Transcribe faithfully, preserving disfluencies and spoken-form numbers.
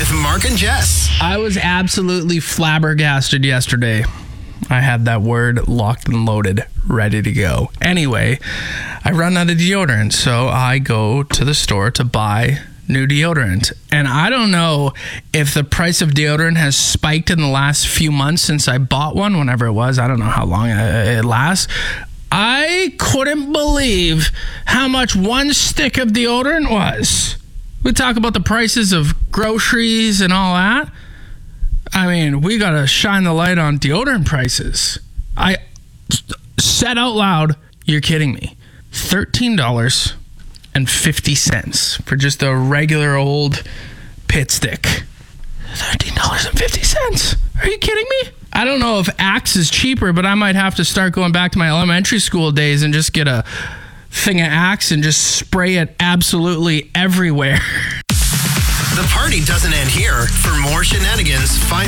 with Mark and Jess. I was absolutely flabbergasted yesterday. I had that word locked and loaded, ready to go. Anyway, I run out of deodorant, so I go to the store to buy new deodorant. And I don't know if the price of deodorant has spiked in the last few months since I bought one, whenever it was. I don't know how long it lasts. I couldn't believe how much one stick of deodorant was. We talk about the prices of groceries and all that. I mean, we got to shine the light on deodorant prices. I said out loud, you're kidding me. thirteen dollars and fifty cents for just a regular old pit stick. thirteen dollars and fifty cents. Are you kidding me? I don't know if Axe is cheaper, but I might have to start going back to my elementary school days and just get a thing of Axe and just spray it absolutely everywhere. The party doesn't end here. For more shenanigans, find